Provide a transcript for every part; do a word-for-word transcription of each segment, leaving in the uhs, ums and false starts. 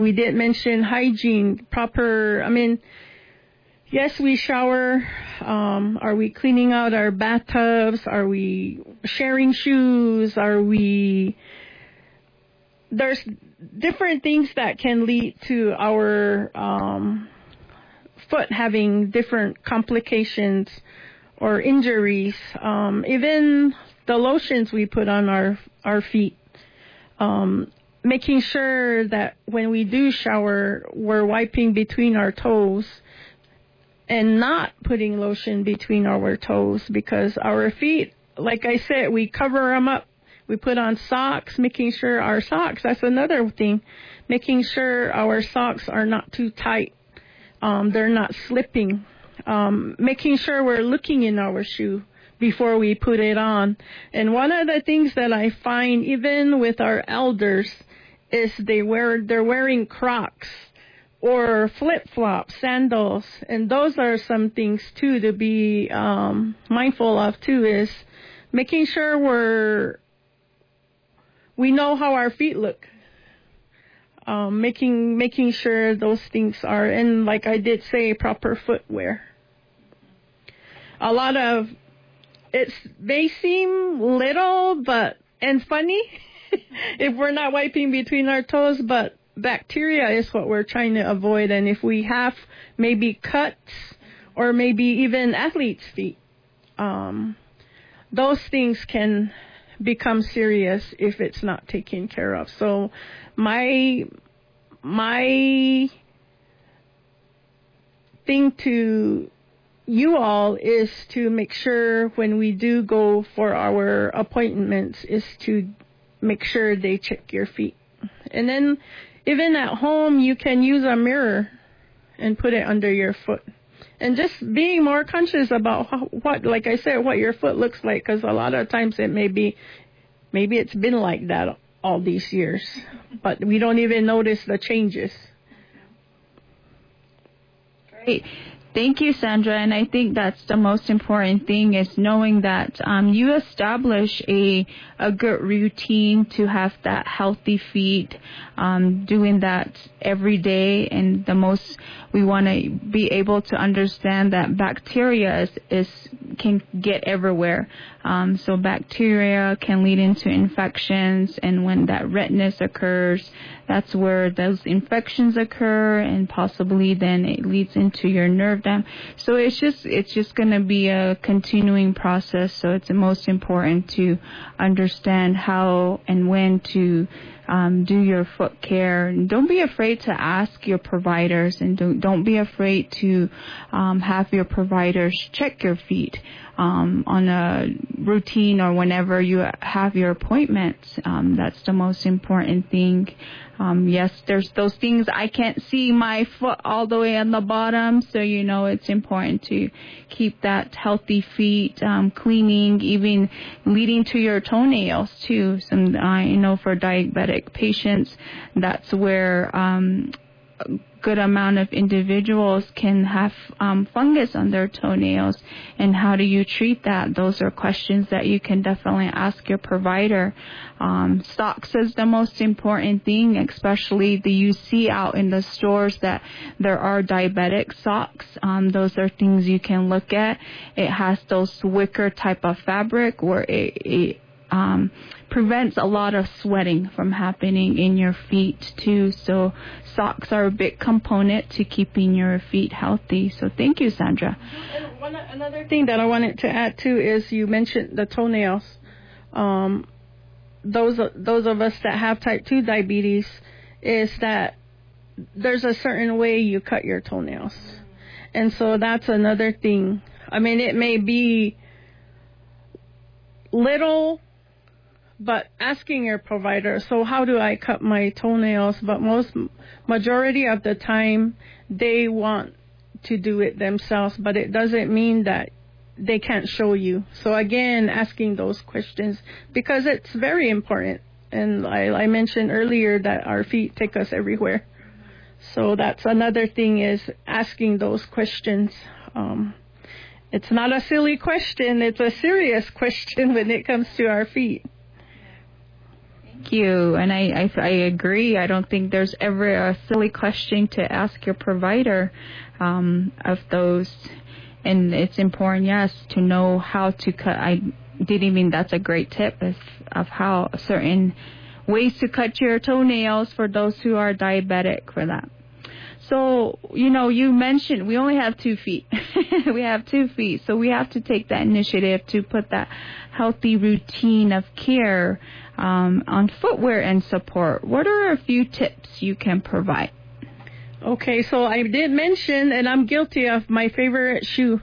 We did mention hygiene, proper, I mean, yes, we shower. Um, are we cleaning out our bathtubs? Are we sharing shoes? Are we... There's different things that can lead to our um, foot having different complications or injuries. Um, even the lotions we put on our, our feet. Um, making sure that when we do shower, we're wiping between our toes and not putting lotion between our toes, because our feet, like I said, we cover them up. We put on socks, making sure our socks, that's another thing, making sure our socks are not too tight. Um, they're not slipping. Um, making sure we're looking in our shoe before we put it on. And one of the things that I find even with our elders is they wear, they're wearing Crocs or flip-flops, sandals, and those are some things, too, to be um, mindful of, too, is making sure we're, we know how our feet look, um, making making sure those things are, and like I did say, proper footwear. A lot of, it may seem little but and funny if we're not wiping between our toes, but bacteria is what we're trying to avoid. And if we have maybe cuts or maybe even athlete's feet, um, those things can become serious if it's not taken care of. So my my thing to you all is to make sure when we do go for our appointments is to make sure they check your feet. And then even at home, you can use a mirror and put it under your foot. And just being more conscious about how, what, like I said, what your foot looks like, because a lot of times it may be, maybe it's been like that all these years, but we don't even notice the changes. Great. Thank you, Sandra. And I think that's the most important thing, is knowing that um, you establish a a good routine to have that healthy feet, um, doing that every day. And the most, we want to be able to understand that bacteria is, is can get everywhere. Um, so bacteria can lead into infections, and when that redness occurs, that's where those infections occur, and possibly then it leads into your nerve dam. So it's just it's just going to be a continuing process. So it's the most important to understand how and when to um, do your foot care. And don't be afraid to ask your providers, and don't don't be afraid to um, have your providers check your feet um, on a routine or whenever you have your appointments. Um, that's the most important thing. Um, yes, there's those things. I can't see my foot all the way on the bottom, so you know it's important to keep that healthy feet, um, cleaning, even leading to your toenails too. Some, I uh, know for diabetic patients, that's where um, a good amount of individuals can have um, fungus on their toenails. And how do you treat that? Those are questions that you can definitely ask your provider. Um, socks is the most important thing, especially the you see out in the stores that there are diabetic socks. Um, those are things you can look at. It has those wicker type of fabric where it, it um, prevents a lot of sweating from happening in your feet too. So socks are a big component to keeping your feet healthy. So thank you, Sandra. And one, another thing that I wanted to add too is you mentioned the toenails. Um, those those of us that have type two diabetes, is that there's a certain way you cut your toenails. And so that's another thing. I mean, it may be little, but asking your provider, so how do I cut my toenails? But most majority of the time, they want to do it themselves, but it doesn't mean that they can't show you. So again, asking those questions, because it's very important. And I, I mentioned earlier that our feet take us everywhere. So that's another thing, is asking those questions. Um, it's not a silly question. It's a serious question when it comes to our feet. Thank you. And I, I, I agree. I don't think there's ever a silly question to ask your provider um, of those. And it's important, yes, to know how to cut. I didn't even, that's a great tip of, of how certain ways to cut your toenails for those who are diabetic for that. So, you know, you mentioned we only have two feet. We have two feet. So we have to take that initiative to put that healthy routine of care um, on footwear and support. What are a few tips you can provide? Okay, so I did mention, and I'm guilty of my favorite shoe.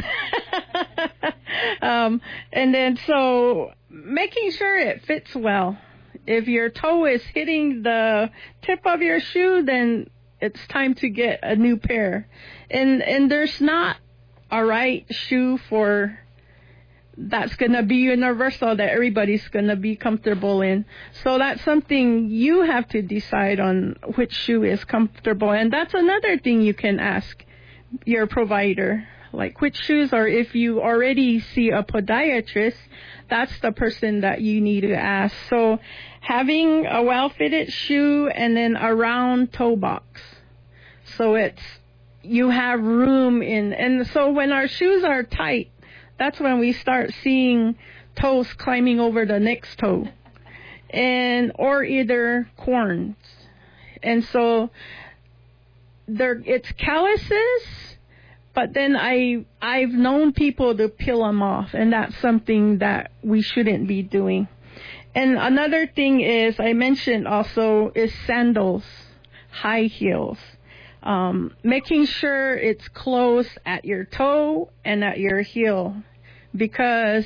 um, and then so making sure it fits well. If your toe is hitting the tip of your shoe, then it's time to get a new pair. And and there's not a right shoe for that's going to be universal, that everybody's going to be comfortable in. So that's something you have to decide on, which shoe is comfortable. And that's another thing you can ask your provider, like which shoes, or if you already see a podiatrist, that's the person that you need to ask. So having a well-fitted shoe and then a round toe box. So it's, you have room in, and so when our shoes are tight, that's when we start seeing toes climbing over the next toe, and or either corns. And so there, it's calluses, but then I, I've known people to peel them off, and that's something that we shouldn't be doing. And another thing is, I mentioned also, is sandals, high heels. Um, making sure it's close at your toe and at your heel, because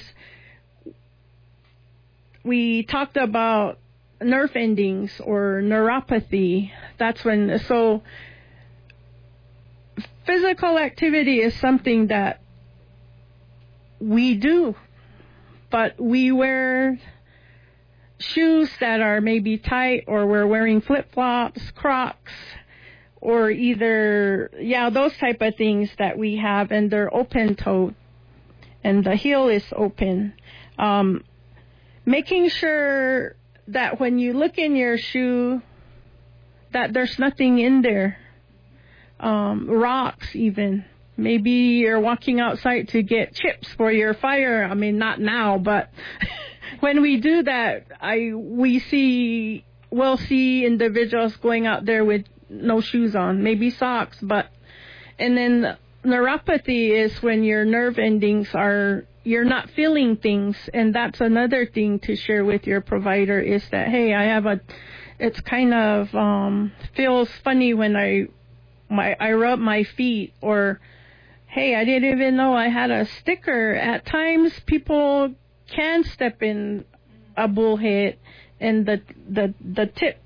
we talked about nerve endings or neuropathy. That's when, so physical activity is something that we do, but we wear shoes that are maybe tight, or we're wearing flip-flops, Crocs, or either, yeah, those type of things that we have, and they're open-toed, and the heel is open. Um, making sure that when you look in your shoe, that there's nothing in there. Um, rocks even. Maybe you're walking outside to get chips for your fire. I mean, not now, but when we do that, I we see, we'll see individuals going out there with no shoes on, maybe socks, but, and then neuropathy is when your nerve endings are, you're not feeling things, and that's another thing to share with your provider, is that, hey, I have a, it's kind of, um, feels funny when I, my, I rub my feet, or, hey, I didn't even know I had a sticker. At times, people can step in a bullhead, and the, the, the tip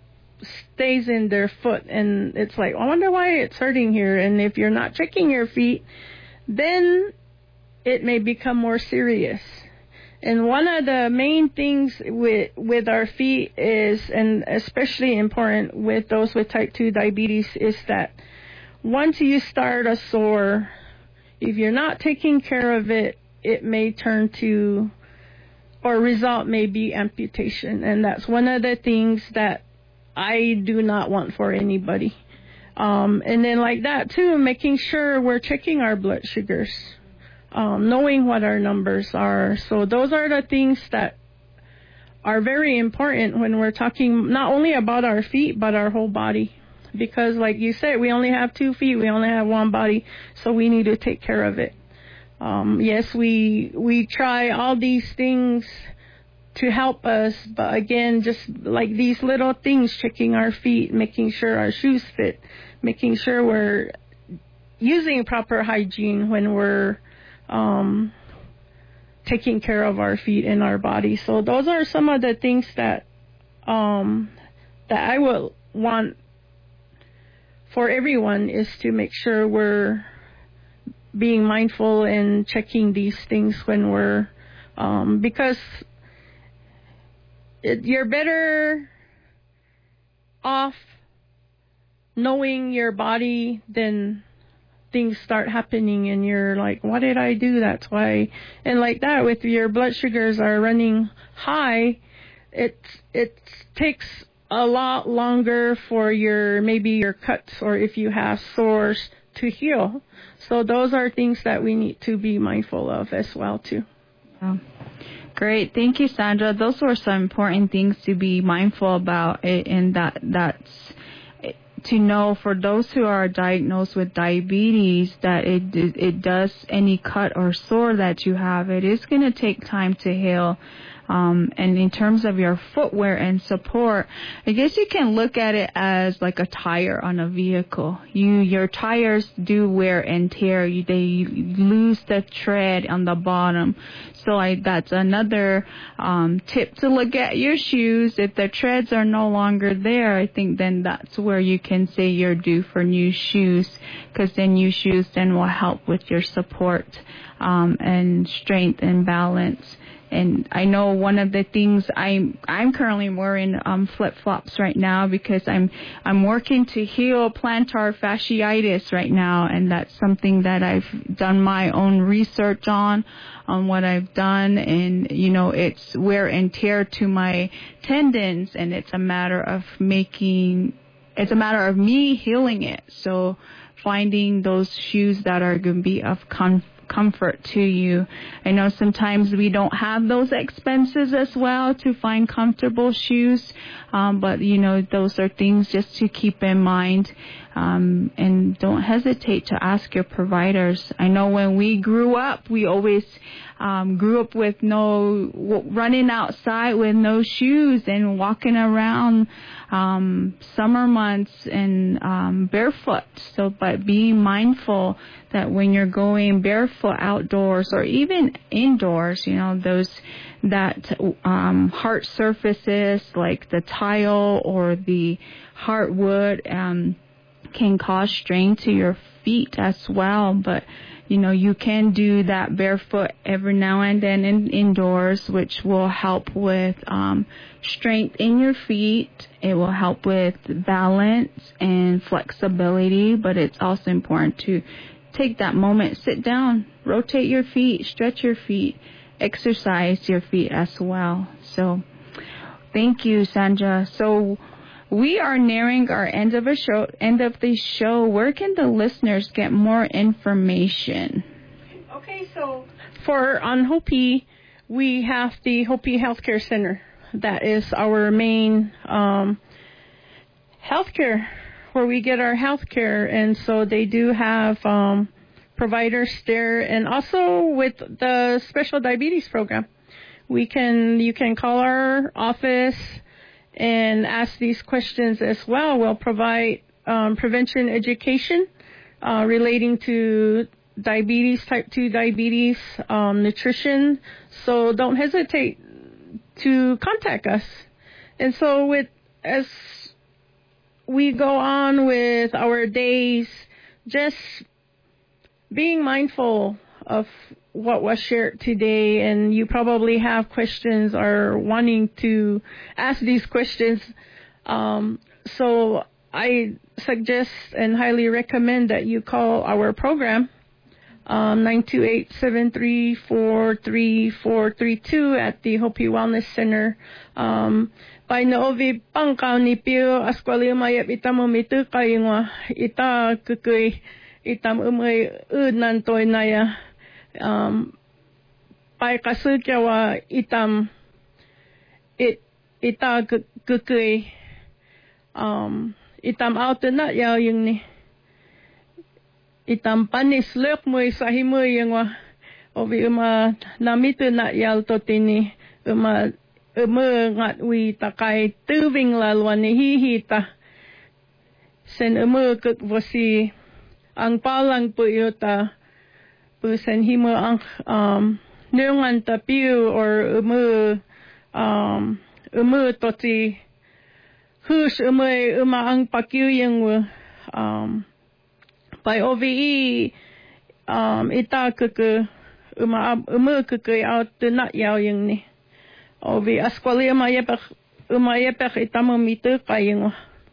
stays in their foot, and it's like, I wonder why it's hurting here. And if you're not checking your feet, then it may become more serious. And one of the main things with with our feet is, and especially important with those with type two diabetes, is that once you start a sore, if you're not taking care of it, it may turn to, or result may be amputation. And that's one of the things that I do not want for anybody. Um, and then like that too, making sure we're checking our blood sugars, um, knowing what our numbers are. So those are the things that are very important when we're talking not only about our feet, but our whole body. Because like you said, we only have two feet, we only have one body, so we need to take care of it. Um, yes, we we try all these things to help us, but again, just like these little things, checking our feet, making sure our shoes fit, making sure we're using proper hygiene when we're um, taking care of our feet and our body. So those are some of the things that um, that I would want for everyone, is to make sure we're being mindful and checking these things when we're, um, because it, you're better off knowing your body than things start happening and you're like, what did I do? That's why. And like that, with your blood sugars are running high, it it takes a lot longer for your maybe your cuts or if you have sores to heal. So those are things that we need to be mindful of as well too. Yeah. Great, thank you, Sandra. Those were some important things to be mindful about, and that that's to know for those who are diagnosed with diabetes that it it does any cut or sore that you have, it is going to take time to heal. Um, and in terms of your footwear and support, I guess you can look at it as like a tire on a vehicle. You, your tires do wear and tear. You, they lose the tread on the bottom. So I, that's another um, tip to look at your shoes. If the treads are no longer there, I think then that's where you can say you're due for new shoes, because then new shoes then will help with your support um, and strength and balance. And I know one of the things I'm I'm currently wearing um, flip flops right now because I'm I'm working to heal plantar fasciitis right now, and that's something that I've done my own research on, on what I've done, and you know it's wear and tear to my tendons, and it's a matter of making it's a matter of me healing it. So finding those shoes that are going to be of comfort. comfort to you. I know sometimes we don't have those expenses as well to find comfortable shoes, um, but you know those are things just to keep in mind, um, and don't hesitate to ask your providers. I know when we grew up, we always um, grew up with no running outside with no shoes and walking around um, summer months and um, barefoot. So, but being mindful that when you're going barefoot outdoors or even indoors, you know, those that um, hard surfaces like the tile or the hardwood um, can cause strain to your feet as well. But you know, you can do that barefoot every now and then in, indoors, which will help with um, strength in your feet. It will help with balance and flexibility, but it's also important to take that moment, sit down, rotate your feet, stretch your feet, exercise your feet as well. So thank you, Sandra. So we are nearing our end of a show. End of the show. Where can the listeners get more information? Okay, so for on Hopi, we have the Hopi Healthcare Center. That is our main um, healthcare where we get our healthcare, and so they do have um, providers there, and also with the special diabetes program, we can you can call our office and ask these questions as well. We'll provide um, prevention education uh, relating to diabetes, type two diabetes, um, nutrition. So don't hesitate to contact us. And so with as we go on with our days, just being mindful of what was shared today, and you probably have questions or wanting to ask these questions. Um, so I suggest and highly recommend that you call our program, um, nine two eight, seven three four, three four three two at the Hopi Wellness Center. Um, Pai na ovi pangkao ni pio askwali umayap itam umitu kayungwa ita kukui itam umay unan toy naya. Um, pai kasukyawa itam it ita kukui um itam auto na yaw yung ni itam panis lek mo sahimu yung wa obi uma namitu na yaw to tini uma uma ngat wi takay tubing lalwan ni hihita sen uma kuk vosi ang palang po yuta pusen himo ang um nungan tapiu or umu um umu toti hus umay uma ang pakiu yung um by O V E um ita kuku uma umu kuku out na yaw yung ni O V askwali uma yepek uma yepek itamo mitu kayong.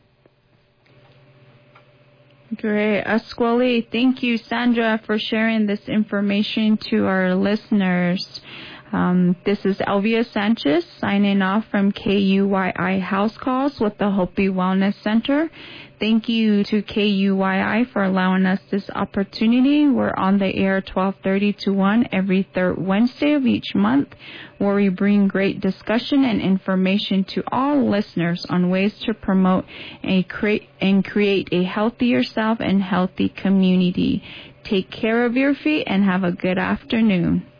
Great. Askwali, thank you, Sandra, for sharing this information to our listeners. Um, this is Elvia Sanchez signing off from K U Y I House Calls with the Hopi Wellness Center. Thank you to K U Y I for allowing us this opportunity. We're on the air twelve thirty to one every third Wednesday of each month, where we bring great discussion and information to all listeners on ways to promote a create and create a healthier self and healthy community. Take care of your feet and have a good afternoon.